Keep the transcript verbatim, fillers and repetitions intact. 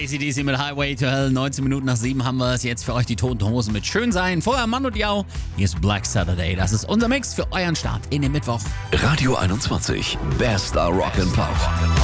A C D C mit Highway to Hell. neunzehn Minuten nach sieben haben wir es jetzt für euch, die Toten Hosen mit Schön sein. Vorher Mann und Diao. Hier ist Black Saturday. Das ist unser Mix für euren Start in den Mittwoch. Radio einundzwanzig. Bester Rock and Pop.